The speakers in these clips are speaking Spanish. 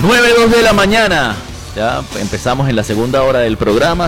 9:02 de la mañana. Ya empezamos en la segunda hora del programa.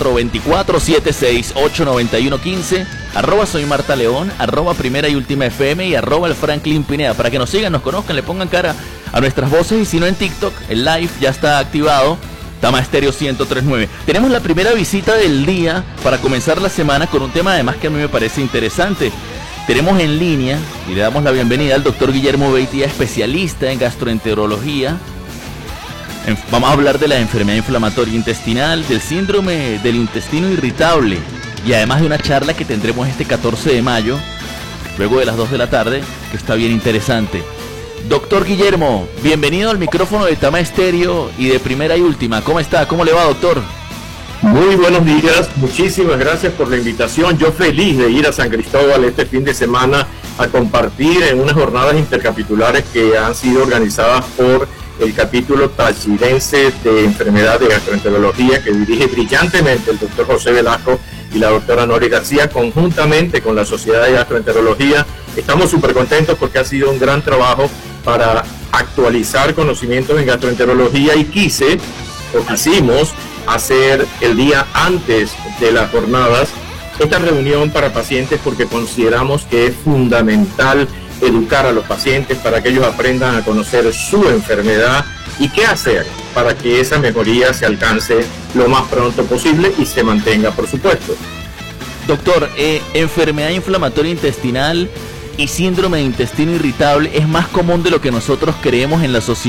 0424-768-9115. Arroba soy Marta León, arroba Primera y Última FM y arroba el Franklin Pineda. Para que nos sigan, nos conozcan, le pongan cara a nuestras voces. Y si no, en TikTok, el live ya está activado. Tama Estéreo 103.9. Tenemos la primera visita del día para comenzar la semana con un tema además que a mí me parece interesante. Tenemos en línea y le damos la bienvenida al doctor Guillermo Beitia, especialista en gastroenterología. Vamos a hablar de la enfermedad inflamatoria intestinal, del síndrome del intestino irritable y además de una charla que tendremos este 14 de mayo, luego de las 2 de la tarde, que está bien interesante. Doctor Guillermo, bienvenido al micrófono de Tama Estéreo y de Primera y Última. ¿Cómo está? ¿Cómo le va, doctor? Muy buenos días, muchísimas gracias por la invitación. Yo feliz de ir a San Cristóbal este fin de semana a compartir en unas jornadas intercapitulares que han sido organizadas por el capítulo tachirense de enfermedad de gastroenterología que dirige brillantemente el doctor José Velasco y la doctora Nori García, conjuntamente con la Sociedad de Gastroenterología. Estamos súper contentos porque ha sido un gran trabajo para actualizar conocimientos en gastroenterología y quisimos hacer el día antes de las jornadas esta reunión para pacientes porque consideramos que es fundamental educar a los pacientes para que ellos aprendan a conocer su enfermedad y qué hacer para que esa mejoría se alcance lo más pronto posible y se mantenga, por supuesto. Doctor, enfermedad inflamatoria intestinal y síndrome de intestino irritable es más común de lo que nosotros creemos en la sociedad.